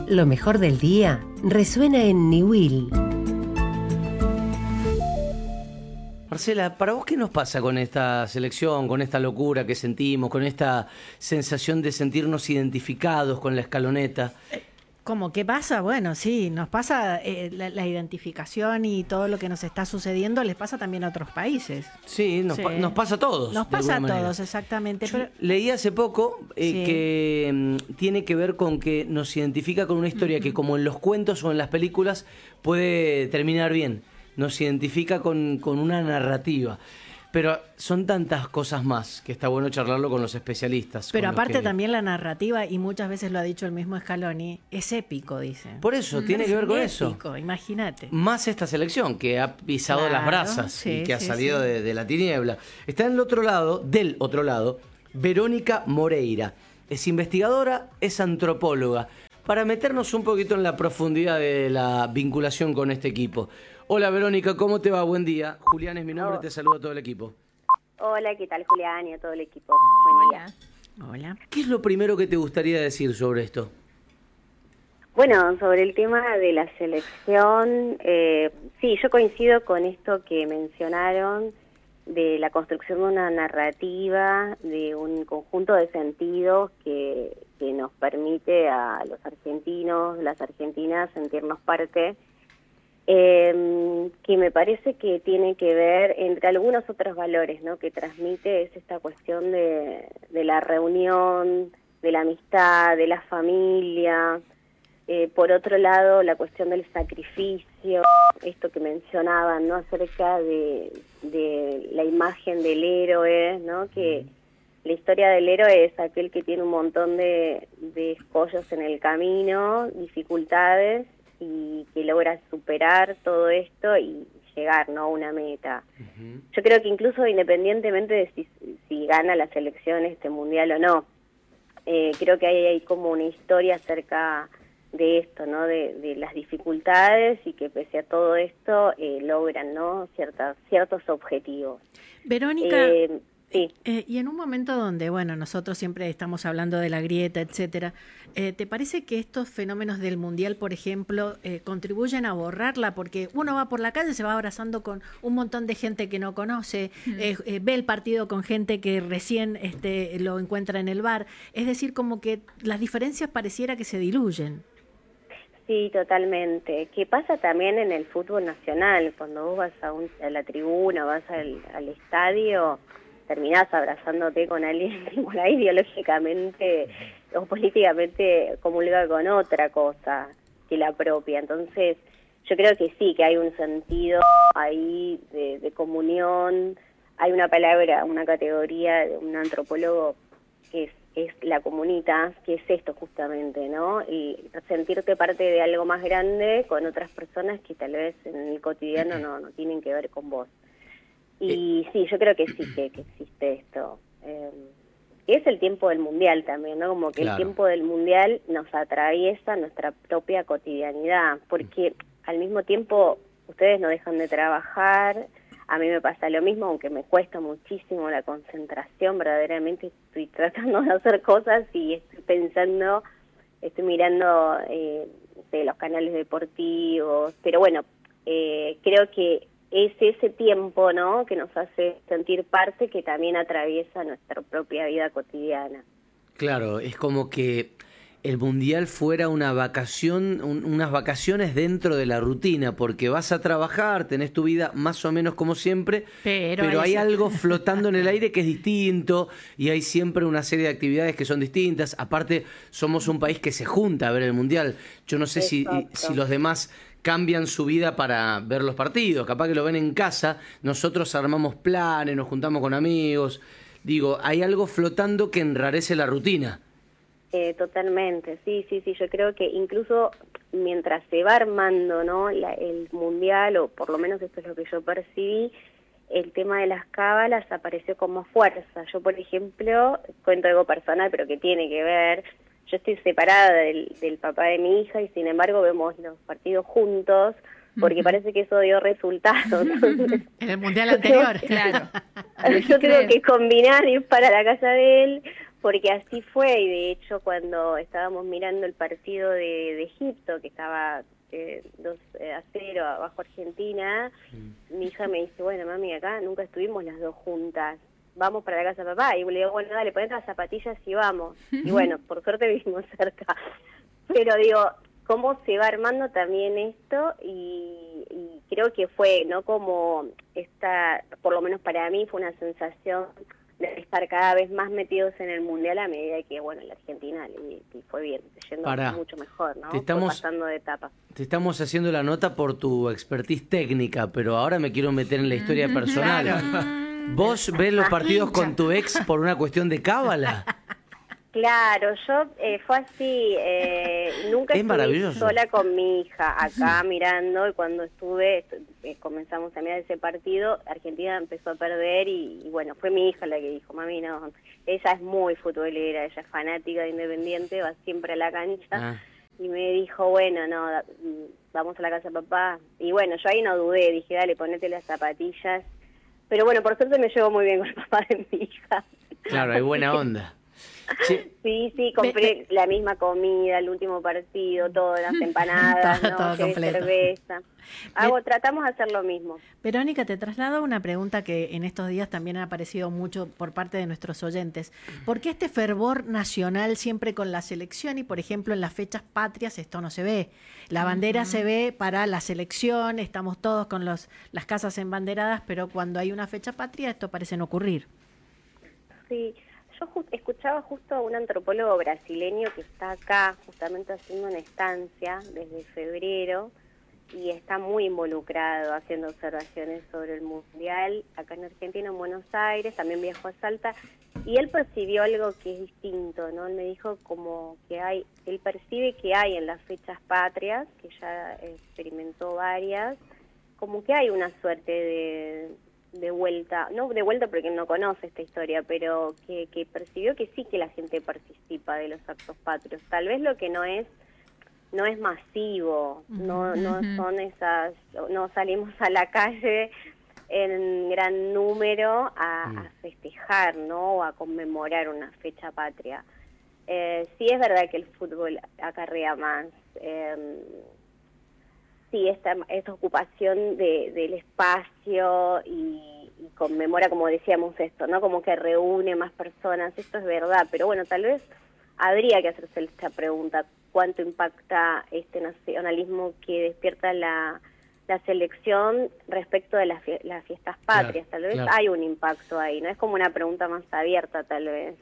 Lo mejor del día resuena en Niwil. Marcela, ¿para vos qué nos pasa con esta selección, con esta locura que sentimos, con esta sensación de sentirnos identificados con la escaloneta? ¿Cómo qué pasa? Bueno, sí, nos pasa la identificación y todo lo que nos está sucediendo, les pasa también a otros países. Sí, nos pasa a todos. Nos pasa a todos, exactamente. Pero leí hace poco que tiene que ver con que nos identifica con una historia que, como en los cuentos o en las películas, puede terminar bien. Nos identifica con una narrativa. Pero son tantas cosas más que está bueno charlarlo con los especialistas. Pero aparte también la narrativa, y muchas veces lo ha dicho el mismo Scaloni, es épico, dice. Por eso, tiene que ver con eso. Épico, imagínate. Más esta selección que ha pisado las brasas y que ha salido de la tiniebla. Está del otro lado, Verónica Moreira. Es investigadora, es antropóloga. Para meternos un poquito en la profundidad de la vinculación con este equipo. Hola Verónica, ¿cómo te va? Buen día. Julián es mi nombre, te saludo a todo el equipo. Hola, ¿qué tal Julián y a todo el equipo? Buen día. Hola. ¿Qué es lo primero que te gustaría decir sobre esto? Bueno, sobre el tema de la selección, sí, yo coincido con esto que mencionaron de la construcción de una narrativa, de un conjunto de sentidos que nos permite a los argentinos, las argentinas, sentirnos parte, que me parece que tiene que ver entre algunos otros valores, ¿no? Que transmite es esta cuestión de la reunión, de la amistad, de la familia. Por otro lado, la cuestión del sacrificio, esto que mencionaban, ¿no? Acerca de la imagen del héroe, ¿no? Que la historia del héroe es aquel que tiene un montón de escollos en el camino, dificultades, y que logra superar todo esto y llegar, ¿no?, a una meta. Yo creo que incluso independientemente de si gana la selección mundial o no, creo que hay como una historia acerca de esto, ¿no?, de las dificultades, y que pese a todo esto logran, ¿no?, ciertos objetivos. Verónica, sí. Y en un momento donde, bueno, nosotros siempre estamos hablando de la grieta, etcétera, ¿te parece que estos fenómenos del Mundial, por ejemplo, contribuyen a borrarla? Porque uno va por la calle, se va abrazando con un montón de gente que no conoce, ve el partido con gente que recién lo encuentra en el bar. Es decir, como que las diferencias pareciera que se diluyen. Sí, totalmente. ¿Qué pasa también en el fútbol nacional? Cuando vos vas a la tribuna, vas al estadio, terminás abrazándote con alguien que por ahí ideológicamente o políticamente comulga con otra cosa que la propia. Entonces, yo creo que sí, que hay un sentido ahí de comunión. Hay una palabra, una categoría de un antropólogo que es la comunitas, que es esto justamente, ¿no? Y sentirte parte de algo más grande con otras personas que tal vez en el cotidiano no tienen que ver con vos. Y sí, yo creo que sí, que existe esto. Y es el tiempo del Mundial también, ¿no? Como que claro, el tiempo del Mundial nos atraviesa nuestra propia cotidianidad, porque al mismo tiempo ustedes no dejan de trabajar, a mí me pasa lo mismo, aunque me cuesta muchísimo la concentración, verdaderamente estoy tratando de hacer cosas y estoy pensando, estoy mirando los canales deportivos, pero bueno, creo que es ese tiempo, ¿no?, que nos hace sentir parte, que también atraviesa nuestra propia vida cotidiana. Claro, es como que el Mundial fuera una vacación, unas vacaciones dentro de la rutina, porque vas a trabajar, tenés tu vida más o menos como siempre, pero hay algo flotando en el aire que es distinto, y hay siempre una serie de actividades que son distintas. Aparte, somos un país que se junta a ver el Mundial. Yo no sé si los demás cambian su vida para ver los partidos, capaz que lo ven en casa, nosotros armamos planes, nos juntamos con amigos. Digo, hay algo flotando que enrarece la rutina. Totalmente, sí, yo creo que incluso mientras se va armando, ¿no?, el Mundial, o por lo menos esto es lo que yo percibí, el tema de las cábalas apareció como fuerza. Yo, por ejemplo, cuento algo personal, pero que tiene que ver. Yo estoy separada del papá de mi hija y sin embargo vemos los partidos juntos porque parece que eso dio resultados. En el Mundial anterior, claro. Yo tengo que combinar ir para la casa de él porque así fue, y de hecho cuando estábamos mirando el partido de Egipto, que estaba 2-0 abajo Argentina, mi hija me dice, bueno, mami, acá nunca estuvimos las dos juntas, vamos para la casa de papá, y le digo, bueno, dale, ponete las zapatillas y vamos, y bueno, por suerte vivimos cerca, pero digo, cómo se va armando también esto, y creo que fue, ¿no? Como esta, por lo menos para mí, fue una sensación de estar cada vez más metidos en el Mundial a medida que, bueno, la Argentina le fue bien, yendo mucho mejor, ¿no? Fue pasando de etapa. Te estamos haciendo la nota por tu expertise técnica, pero ahora me quiero meter en la historia personal. Claro. ¿Vos ves los partidos con tu ex por una cuestión de cábala? Claro, yo fue así, nunca estuve sola con mi hija acá mirando, y cuando estuve, comenzamos a mirar ese partido, Argentina empezó a perder y bueno, fue mi hija la que dijo, mami, no, ella es muy futbolera, ella es fanática de Independiente, va siempre a la cancha, y me dijo, bueno, no, vamos a la casa de papá, y bueno, yo ahí no dudé, dije, dale, ponete las zapatillas, pero bueno, por suerte me llevo muy bien con el papá de mi hija. Claro, hay buena onda. Sí, compré la misma comida, el último partido, todas las empanadas, todo cerveza. Tratamos de hacer lo mismo. Verónica, te traslado una pregunta que en estos días también ha aparecido mucho por parte de nuestros oyentes. ¿Por qué este fervor nacional siempre con la selección y, por ejemplo, en las fechas patrias esto no se ve? La bandera se ve para la selección, estamos todos con las casas embanderadas, pero cuando hay una fecha patria esto parece no ocurrir. Sí. Yo escuchaba justo a un antropólogo brasileño que está acá justamente haciendo una estancia desde febrero y está muy involucrado haciendo observaciones sobre el Mundial acá en Argentina, en Buenos Aires, también viajó a Salta, y él percibió algo que es distinto, ¿no? Él me dijo como que él percibe que hay en las fechas patrias, que ya experimentó varias, como que hay una suerte de vuelta, no de vuelta porque no conoce esta historia, pero que percibió que sí que la gente participa de los actos patrios. Tal vez lo que no es masivo, no son esas, no salimos a la calle en gran número a festejar, ¿no? O a conmemorar una fecha patria. Sí es verdad que el fútbol acarrea más. Sí, esta ocupación del espacio y conmemora, como decíamos esto, ¿no? Como que reúne más personas, esto es verdad, pero bueno, tal vez habría que hacerse esta pregunta, ¿cuánto impacta este nacionalismo que despierta la selección respecto de las fiestas patrias? Tal vez hay un impacto ahí, ¿no? Es como una pregunta más abierta, tal vez.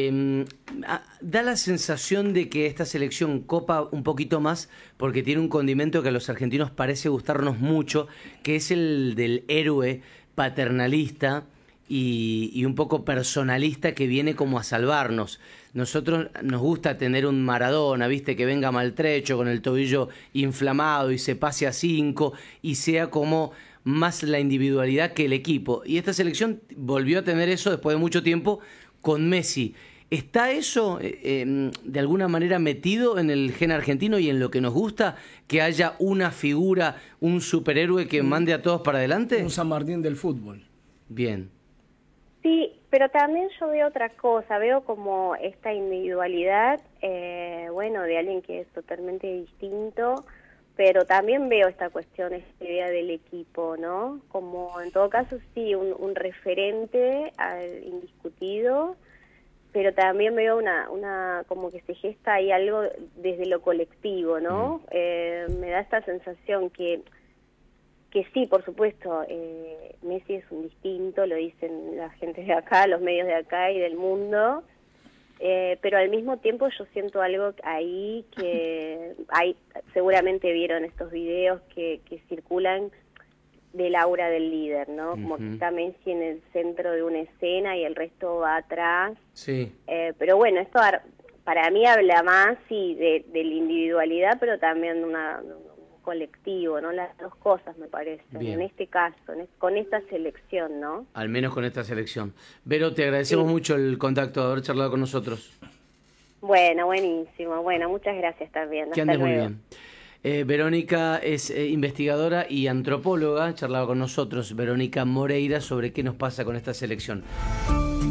Da la sensación de que esta selección copa un poquito más porque tiene un condimento que a los argentinos parece gustarnos mucho, que es el del héroe paternalista y un poco personalista que viene como a salvarnos. Nosotros nos gusta tener un Maradona, ¿viste? Que venga maltrecho, con el tobillo inflamado y se pase a 5 y sea como más la individualidad que el equipo. Y esta selección volvió a tener eso después de mucho tiempo con Messi. ¿Está eso de alguna manera metido en el gen argentino y en lo que nos gusta? ¿Que haya una figura, un superhéroe que mande a todos para adelante? Un San Martín del fútbol. Bien. Sí, pero también yo veo otra cosa, veo como esta individualidad, bueno, de alguien que es totalmente distinto, pero también veo esta cuestión, esta idea del equipo, ¿no? Como en todo caso sí, un referente indiscutido, pero también veo una como que se gesta ahí algo desde lo colectivo, ¿no? Me da esta sensación que sí, por supuesto, Messi es un distinto, lo dicen la gente de acá, los medios de acá y del mundo, pero al mismo tiempo yo siento algo ahí que seguramente vieron estos videos que circulan del aura del líder, ¿no? Como que está Messi en el centro de una escena y el resto va atrás. Sí. Pero bueno, esto para mí habla más sí, de la individualidad, pero también de un colectivo, ¿no? Las dos cosas me parecen, en este caso, con esta selección, ¿no? Al menos con esta selección. Vero, te agradecemos mucho el contacto, de haber charlado con nosotros. Bueno, buenísimo. Bueno, muchas gracias también. Que andes muy bien. Verónica es investigadora y antropóloga, charlaba con nosotros, Verónica Moreira, sobre qué nos pasa con esta selección.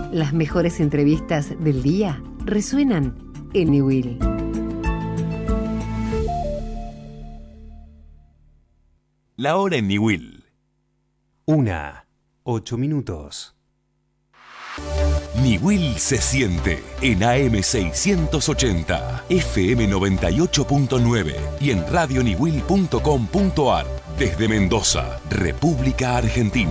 Las mejores entrevistas del día resuenan en Niwil. La hora en Niwil. 1:08. Niwil se siente en AM 680, FM 98.9 y en radioniwil.com.ar desde Mendoza, República Argentina.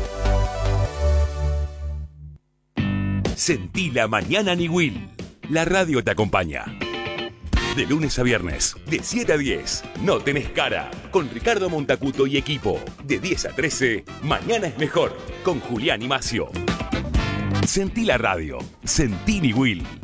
Sentí la mañana Niwil. La radio te acompaña. De lunes a viernes, de 7 a 10, No Tenés Cara, con Ricardo Montacuto y equipo. De 10 a 13, Mañana es Mejor, con Julián y Macio. Sentí la radio, sentí Niwil.